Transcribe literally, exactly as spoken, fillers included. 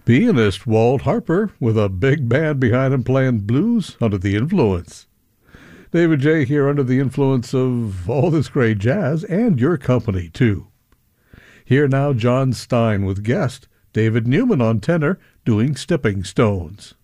Pianist Walt Harper with a big band behind him playing blues under the influence. David J. here under the influence of all this great jazz and your company, too. Here now John Stein with guest David Newman on tenor doing Stepping Stones.